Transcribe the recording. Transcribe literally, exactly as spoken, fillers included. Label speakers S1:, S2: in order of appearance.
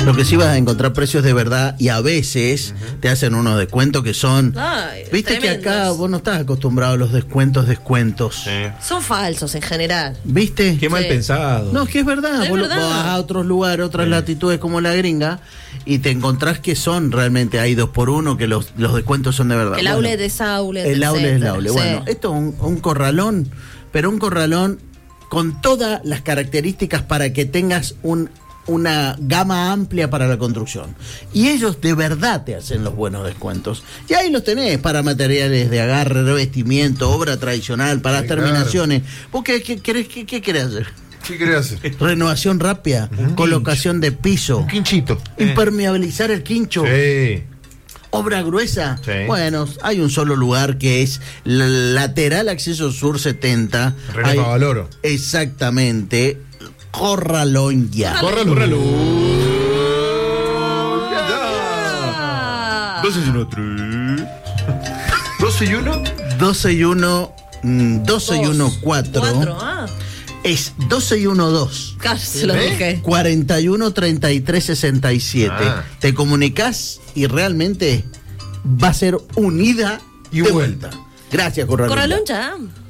S1: Lo que sí vas a encontrar precios de verdad y a veces uh-huh. te hacen unos descuentos que son...
S2: Ay,
S1: viste
S2: tremendos.
S1: que acá vos no estás acostumbrado a los descuentos, descuentos.
S3: Sí.
S2: Son falsos en general.
S1: ¿Viste?
S3: Qué mal
S2: Sí.
S3: pensado.
S1: No, es que es verdad.
S2: Es
S1: Vos,
S2: verdad.
S1: vos vas a otros lugares, otras
S3: Sí.
S1: latitudes como la gringa y te encontrás que son realmente, hay dos por uno, que los, los descuentos son de verdad.
S2: El
S1: Bueno,
S2: outlet es outlet.
S1: El outlet es el
S2: etcétera.
S1: outlet.
S2: Sí.
S1: Bueno, esto es un, un corralón, pero un corralón con todas las características para que tengas un una gama amplia para la construcción. Y ellos de verdad te hacen los buenos descuentos. Y ahí los tenés para materiales de agarre, revestimiento, obra tradicional, para
S4: Sí,
S1: las terminaciones. ¿Vos qué, qué, querés, qué, qué querés hacer?
S4: ¿Qué querés hacer?
S1: Renovación rápida,
S4: Un
S1: colocación de piso,
S4: Un quinchito.
S1: impermeabilizar el quincho,
S4: Sí.
S1: obra gruesa.
S3: Sí.
S1: Bueno, hay un solo lugar que es la- lateral acceso sur setenta.
S4: René
S1: Hay-
S4: Favaloro.
S1: Exactamente. Corralón ya.
S4: Córralo.
S2: Ah.
S3: Dos y uno, tres. Dos y uno.
S1: doce y uno, mm, doce y uno, cuatro.
S2: Cuatro, ah.
S1: Es doce y uno, dos.
S2: Casi se lo
S4: ¿Eh?
S2: dije.
S1: cuarenta y uno, treinta y tres, sesenta y siete.
S4: Ah.
S1: Te comunicas y realmente va a ser unida
S4: Y
S1: de
S4: vuelta.
S1: vuelta. Gracias, Corralón.
S2: Corralón ya.